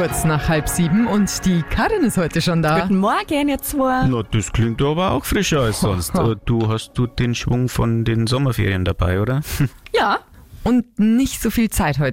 kurz nach 6:30 und die Karin ist heute schon da. Guten Morgen, ihr zwei. Na, das klingt aber auch frischer als sonst. Hast du den Schwung von den Sommerferien dabei, oder? Ja. Und nicht so viel Zeit heute.